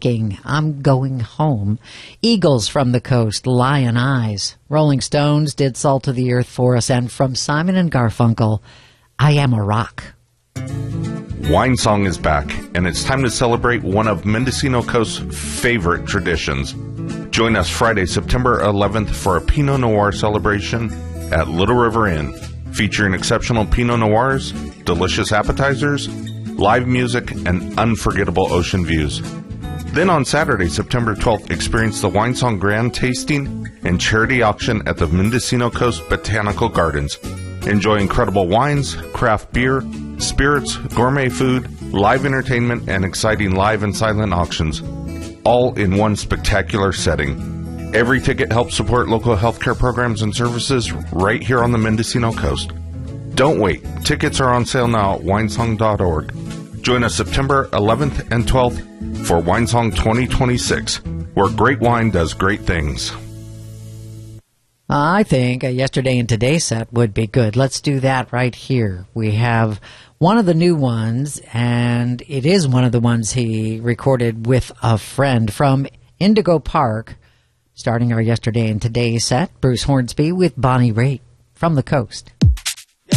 Shaking, I'm Going Home. Eagles from the Coast, Lion Eyes. Rolling Stones did Salt of the Earth for us. And from Simon and Garfunkel, I Am a Rock. Wine Song is back, and it's time to celebrate one of Mendocino Coast's favorite traditions. Join us Friday, September 11th for a Pinot Noir celebration at Little River Inn, featuring exceptional Pinot Noirs, delicious appetizers, live music, and unforgettable ocean views. Then on Saturday, September 12th, experience the Wine Song Grand Tasting and Charity Auction at the Mendocino Coast Botanical Gardens. Enjoy incredible wines, craft beer, spirits, gourmet food, live entertainment, and exciting live and silent auctions, all in one spectacular setting. Every ticket helps support local healthcare programs and services right here on the Mendocino Coast. Don't wait. Tickets are on sale now at winesong.org. Join us September 11th and 12th for Winesong 2026, where great wine does great things. I think a Yesterday and Today set would be good. Let's do that right here. We have one of the new ones, and it is one of the ones he recorded with a friend from Indigo Park. Starting our Yesterday and Today set, Bruce Hornsby with Bonnie Raitt from the Coast.